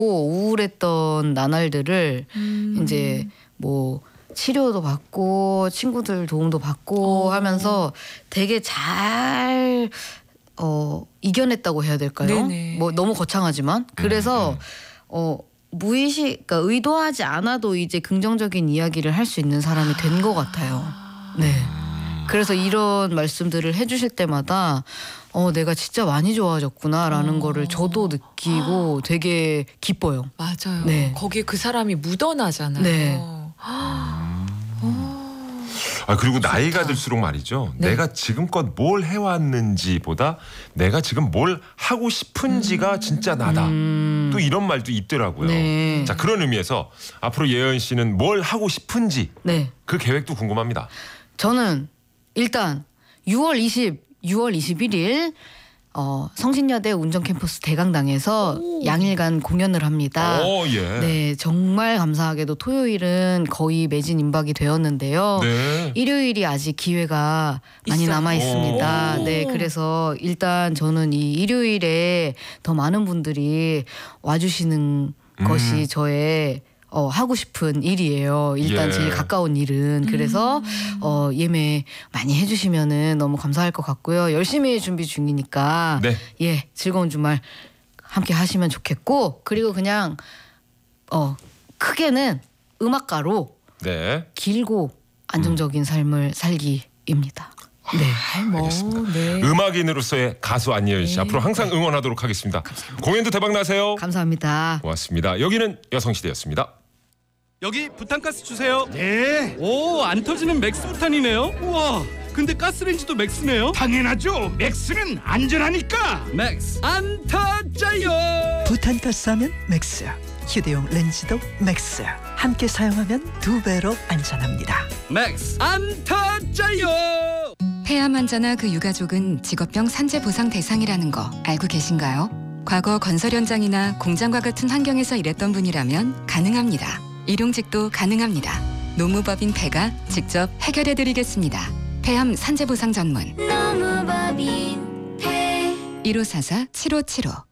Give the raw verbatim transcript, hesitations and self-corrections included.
우울했던 나날들을 음. 이제 뭐 치료도 받고 친구들 도움도 받고 어. 하면서 되게 잘 어, 이겨냈다고 해야 될까요? 네네. 뭐 너무 거창하지만 그래서 음, 음. 어, 무의식, 그러니까 의도하지 않아도 이제 긍정적인 이야기를 할 수 있는 사람이 된 것 같아요. 네. 그래서 이런 말씀들을 해주실 때마다 어, 내가 진짜 많이 좋아졌구나라는 어. 거를 저도 느끼고 되게 기뻐요. 맞아요. 네. 거기에 그 사람이 묻어나잖아요. 네. 어. 아 그리고 나이가 좋다. 들수록 말이죠. 네. 내가 지금껏 뭘 해왔는지보다 내가 지금 뭘 하고 싶은지가 진짜 나다. 음. 또 이런 말도 있더라고요. 네. 자 그런 의미에서 앞으로 예은 씨는 뭘 하고 싶은지 네. 그 계획도 궁금합니다. 저는 일단 유월 이십, 유월 이십일일 어, 성신여대 운전캠퍼스 대강당에서 오. 양일간 공연을 합니다. 오 예. 네, 정말 감사하게도 토요일은 거의 매진 임박이 되었는데요. 네. 일요일이 아직 기회가 많이 있어요? 남아 있습니다. 오. 네, 그래서 일단 저는 이 일요일에 더 많은 분들이 와주시는 음. 것이 저의 어, 하고 싶은 일이에요. 일단 예. 제일 가까운 일은. 그래서 음. 어, 예매 많이 해주시면은 너무 감사할 것 같고요. 열심히 준비 중이니까 네. 예, 즐거운 주말 함께 하시면 좋겠고, 그리고 그냥 어, 크게는 음악가로 네. 길고 안정적인 삶을 살기입니다. 네. 아, 뭐, 알겠습니다. 네. 음악인으로서의 가수 안예은 씨 네. 앞으로 항상 응원하도록 하겠습니다. 공연도 대박 나세요. 감사합니다. 고맙습니다. 여기는 여성시대였습니다. 여기 부탄가스 주세요. 네, 오, 안 터지는 맥스 부탄이네요. 우와, 근데 가스레인지도 맥스네요. 당연하죠. 맥스는 안전하니까. 맥스 안 터져요. 부탄가스 하면 맥스, 휴대용 렌즈도 맥스. 함께 사용하면 두 배로 안전합니다. 맥스 안 터져요. 폐암 환자나 그 유가족은 직업병 산재 보상 대상이라는 거 알고 계신가요? 과거 건설 현장이나 공장과 같은 환경에서 일했던 분이라면 가능합니다. 일용직도 가능합니다. 노무법인 폐가 직접 해결해드리겠습니다. 폐암 산재 보상 전문 노무법인 폐 일오사사 칠오칠오